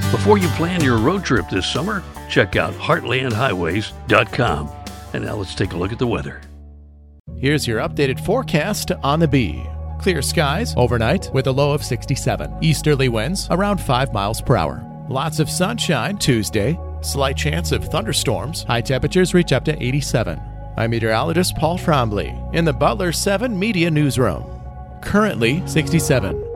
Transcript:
Before you plan your road trip this summer, check out heartlandhighways.com. And now let's take a look at the weather. Here's your updated forecast on the Bee. Clear skies overnight with a low of 67. Easterly winds around 5 miles per hour. Lots of sunshine Tuesday. Slight chance of thunderstorms. High temperatures reach up to 87. I'm meteorologist Paul Trombley in the Butler 7 Media Newsroom. Currently 67.